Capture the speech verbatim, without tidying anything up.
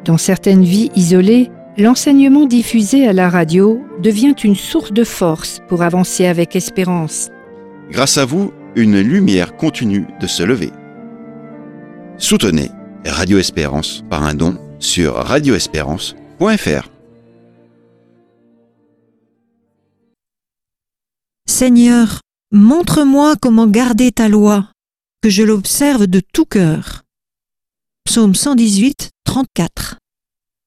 Dans certaines vies isolées, l'enseignement diffusé à la radio devient une source de force pour avancer avec espérance. Grâce à vous, une lumière continue de se lever. Soutenez Radio Espérance par un don sur radio espérance point f r. Seigneur, montre-moi comment garder ta loi, que je l'observe de tout cœur. Psaume cent dix-huit, trente-quatre.